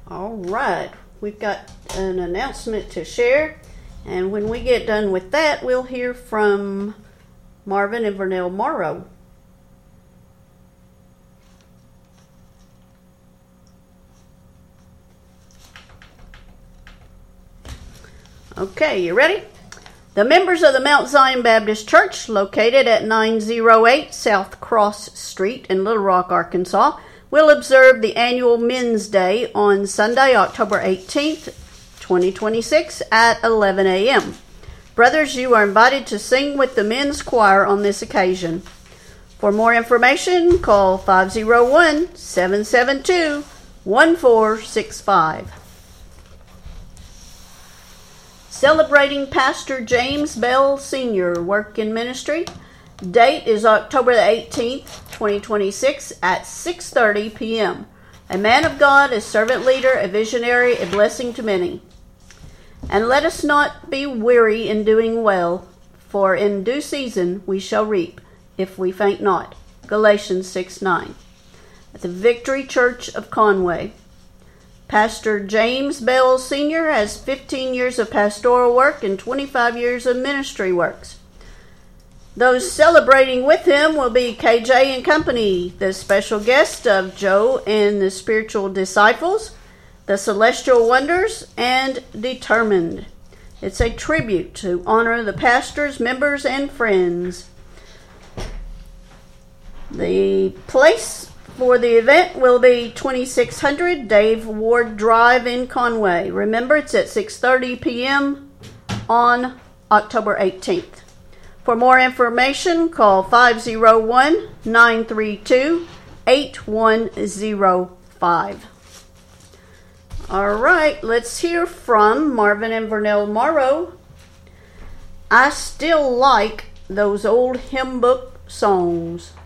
All right, we've got an announcement to share, and when we get done with that, we'll hear from Marvin and Vernell Morrow. Okay, you ready? The members of the Mount Zion Baptist Church, located at 908 South Cross Street in Little Rock, Arkansas, will observe the annual Men's Day on Sunday, October 18th, 2026 at 11 a.m. Brothers, you are invited to sing with the men's choir on this occasion. For more information, call 501-772-1465. Celebrating Pastor James Bell Sr. Work in Ministry. Date is October the 18th, 2026 at 6:30 p.m. A man of God, a servant leader, a visionary, a blessing to many. And let us not be weary in doing well, for in due season we shall reap, if we faint not. Galatians 6:9. At the Victory Church of Conway. Pastor James Bell Sr. has 15 years of pastoral work and 25 years of ministry works. Those celebrating with him will be KJ and Company, the special guest of Joe and the Spiritual Disciples, the Celestial Wonders, and Determined. It's a tribute to honor the pastors, members, and friends. The place for the event will be 2600 Dave Ward Drive in Conway. Remember, it's at 6:30 p.m. on October 18th. For more information, call 501-932-8105. All right, let's hear from Marvin and Vernell Morrow. I still like those old hymn book songs.